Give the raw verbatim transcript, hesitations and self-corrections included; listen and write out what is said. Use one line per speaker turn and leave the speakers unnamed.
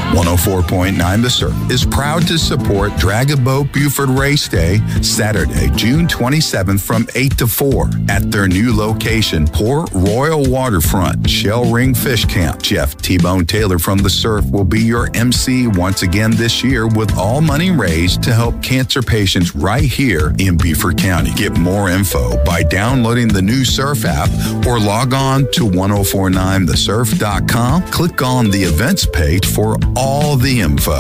one oh four point nine The Surf is proud to support Dragon Boat Buford Race Day, Saturday, June twenty-seventh from eight to four at their new location, Port Royal Waterfront, Shell Ring Fish Camp. Jeff T-Bone Taylor from The Surf will be your M C once again this year with all money raised to help cancer patients right here in Beaufort County. Get more info by downloading the new Surf app or log on to ten forty-nine the surf dot com. Click on the events page for all the info.